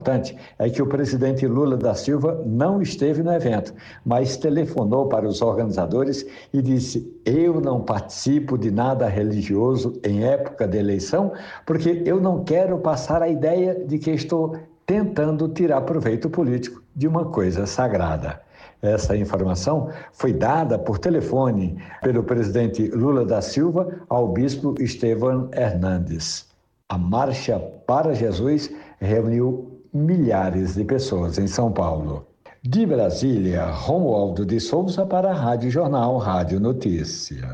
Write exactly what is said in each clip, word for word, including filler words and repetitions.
importante é que o presidente Lula da Silva não esteve no evento, mas telefonou para os organizadores e disse: eu não participo de nada religioso em época de eleição, porque eu não quero passar a ideia de que estou tentando tirar proveito político de uma coisa sagrada. Essa informação foi dada por telefone pelo presidente Lula da Silva ao bispo Estevam Hernandes. A Marcha para Jesus reuniu milhares de pessoas em São Paulo. De Brasília, Romualdo de Souza para a Rádio Jornal, Rádio Notícia.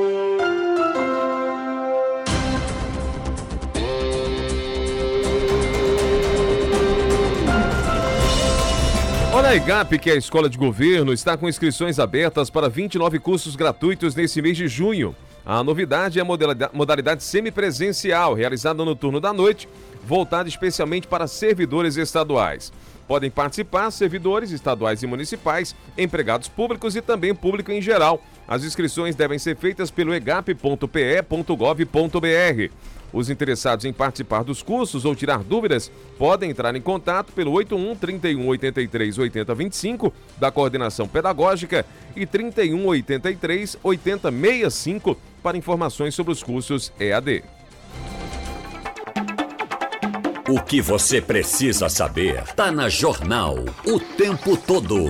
Olha, a EGAP, que é a escola de governo, está com inscrições abertas para vinte e nove cursos gratuitos nesse mês de junho. A novidade é a modalidade semipresencial, realizada no turno da noite, voltada especialmente para servidores estaduais. Podem participar servidores estaduais e municipais, empregados públicos e também público em geral. As inscrições devem ser feitas pelo egap ponto p e ponto gov ponto b r. Os interessados em participar dos cursos ou tirar dúvidas podem entrar em contato pelo oito um, trinta e um, oitenta e três, oitenta, vinte e cinco da Coordenação Pedagógica e trinta e um, oitenta e três, oitenta, sessenta e cinco para informações sobre os cursos E A D. O que você precisa saber está na Jornal o tempo todo.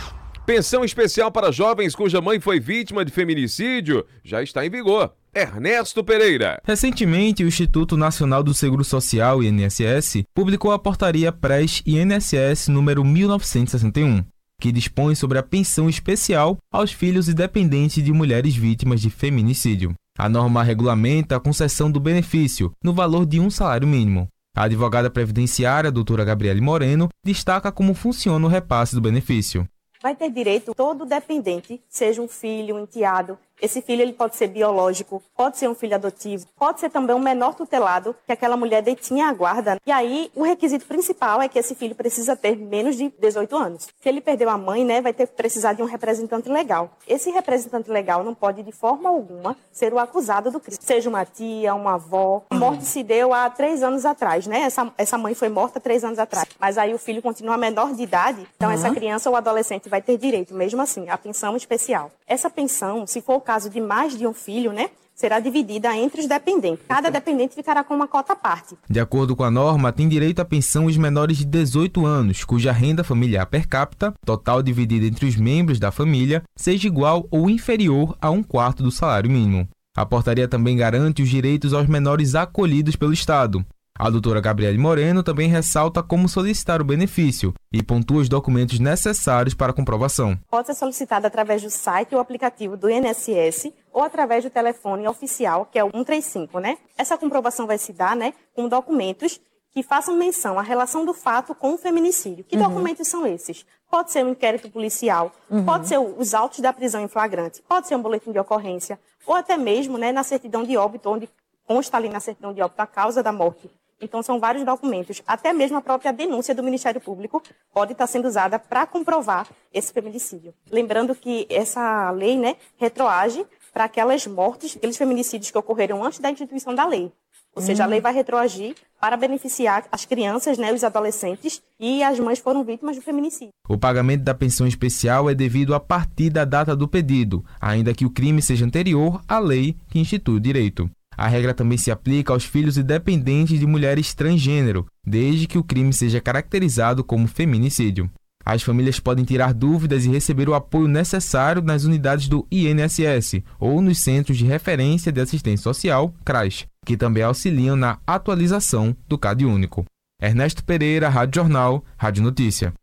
Pensão especial para jovens cuja mãe foi vítima de feminicídio já está em vigor. Ernesto Pereira. Recentemente, o Instituto Nacional do Seguro Social, I N S S, publicou a portaria P R E S I N S S número mil novecentos e sessenta e um, que dispõe sobre a pensão especial aos filhos e dependentes de mulheres vítimas de feminicídio. A norma regulamenta a concessão do benefício no valor de um salário mínimo. A advogada previdenciária, doutora Gabriele Moreno, destaca como funciona o repasse do benefício. Vai ter direito todo dependente, seja um filho, um enteado. Esse filho ele pode ser biológico, pode ser um filho adotivo, pode ser também um menor tutelado que aquela mulher detinha a guarda. E aí, o requisito principal é que esse filho precisa ter menos de dezoito anos. Se ele perdeu a mãe, né, vai ter que precisar de um representante legal. Esse representante legal não pode, de forma alguma, ser o acusado do crime. Seja uma tia, uma avó. A morte se deu há três anos atrás, né? Essa, essa mãe foi morta três anos atrás. Mas aí o filho continua menor de idade, então uhum. essa criança ou adolescente vai ter direito, mesmo assim, à pensão especial. Essa pensão, se for o caso de mais de um filho, né, será dividida entre os dependentes. Cada dependente ficará com uma cota à parte. De acordo com a norma, tem direito à pensão os menores de dezoito anos, cuja renda familiar per capita, total dividida entre os membros da família, seja igual ou inferior a um quarto do salário mínimo. A portaria também garante os direitos aos menores acolhidos pelo Estado. A doutora Gabriele Moreno também ressalta como solicitar o benefício e pontua os documentos necessários para a comprovação. Pode ser solicitado através do site ou aplicativo do I N S S ou através do telefone oficial, que é o cento e trinta e cinco, né? Essa comprovação vai se dar, né, com documentos que façam menção à relação do fato com o feminicídio. Que uhum. documentos são esses? Pode ser um inquérito policial, uhum. pode ser os autos da prisão em flagrante, pode ser um boletim de ocorrência ou até mesmo, né, na certidão de óbito, onde consta ali na certidão de óbito a causa da morte. Então, são vários documentos. Até mesmo a própria denúncia do Ministério Público pode estar sendo usada para comprovar esse feminicídio. Lembrando que essa lei, né, retroage para aquelas mortes, aqueles feminicídios que ocorreram antes da instituição da lei. Ou hum. seja, a lei vai retroagir para beneficiar as crianças, né, os adolescentes e as mães foram vítimas do feminicídio. O pagamento da pensão especial é devido a partir da data do pedido, ainda que o crime seja anterior à lei que institui o direito. A regra também se aplica aos filhos e dependentes de mulheres transgênero, desde que o crime seja caracterizado como feminicídio. As famílias podem tirar dúvidas e receber o apoio necessário nas unidades do I N S S ou nos Centros de Referência de Assistência Social, CRAS, que também auxiliam na atualização do C A D único. Ernesto Pereira, Rádio Jornal, Rádio Notícia.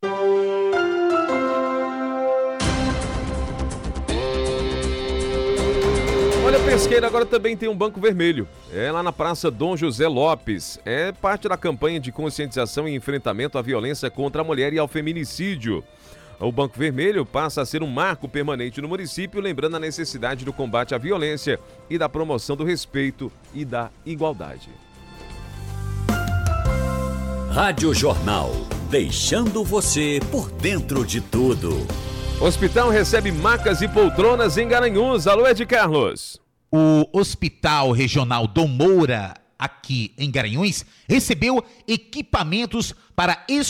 Olha, Pesqueira agora também tem um banco vermelho. É lá na Praça Dom José Lopes. É parte da campanha de conscientização e enfrentamento à violência contra a mulher e ao feminicídio. O Banco Vermelho passa a ser um marco permanente no município, lembrando a necessidade do combate à violência e da promoção do respeito e da igualdade. Rádio Jornal, deixando você por dentro de tudo. Hospital recebe macas e poltronas em Garanhuns. Alô, Ed Carlos. O Hospital Regional Dom Moura aqui em Garanhuns, recebeu equipamentos para